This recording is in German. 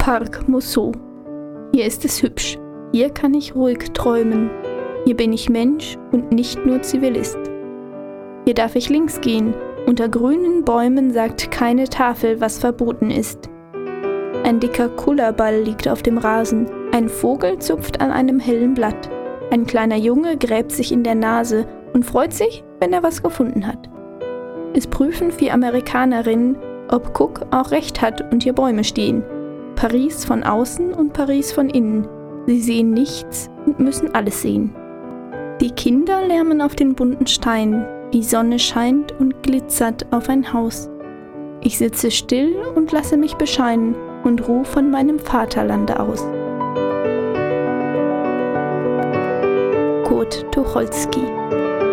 Park Monceau. Hier ist es hübsch. Hier kann ich ruhig träumen. Hier bin ich Mensch und nicht nur Zivilist. Hier darf ich links gehen. Unter grünen Bäumen sagt keine Tafel, was verboten ist. Ein dicker Kullerball liegt auf dem Rasen. Ein Vogel zupft an einem hellen Blatt. Ein kleiner Junge gräbt sich in der Nase und freut sich, wenn er was gefunden hat. Es prüfen 4 Amerikanerinnen, ob Cook auch recht hat und hier Bäume stehen. Paris von außen und Paris von innen. Sie sehen nichts und müssen alles sehen. Die Kinder lärmen auf den bunten Steinen. Die Sonne scheint und glitzert auf ein Haus. Ich sitze still und lasse mich bescheinen und ruhe von meinem Vaterlande aus. Kurt Tucholsky.